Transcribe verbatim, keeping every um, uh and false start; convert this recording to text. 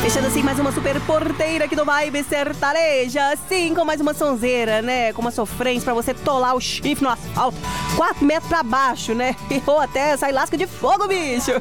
Fechando assim mais uma super porteira aqui do Vibe Sertaneja. Assim, com mais uma sonzeira, né? Com uma sofrência pra você tolar o chifre no asfalto. Quatro metros pra baixo, né? Ou até sair lasca de fogo, bicho.